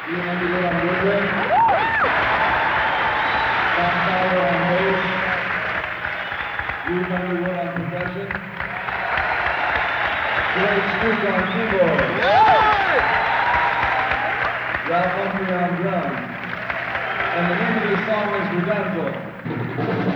Ian Underwood on woodwind. Tom Fowler on bass. Ruth Underwood on percussion. Greg Snook on keyboard. Ralph Humphrey on drums. And the name of the song is Revengeful.